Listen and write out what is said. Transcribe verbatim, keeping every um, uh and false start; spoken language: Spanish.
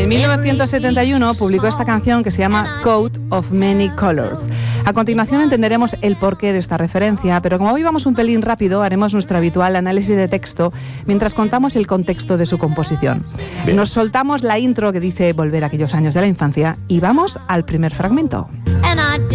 En mil novecientos setenta y uno publicó esta canción que se llama Coat of Many Colors. A continuación entenderemos el porqué de esta referencia, pero como hoy vamos un pelín rápido, haremos nuestro habitual análisis de texto mientras contamos el contexto de su composición. Bien. Nos soltamos la intro que dice volver a aquellos años de la infancia y vamos al primer fragmento.